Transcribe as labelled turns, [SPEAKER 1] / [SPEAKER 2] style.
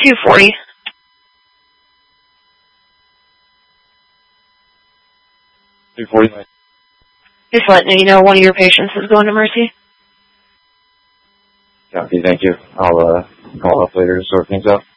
[SPEAKER 1] 240. Just letting you know one of your patients is going to Mercy.
[SPEAKER 2] Copy, thank you. I'll call up later to sort things out.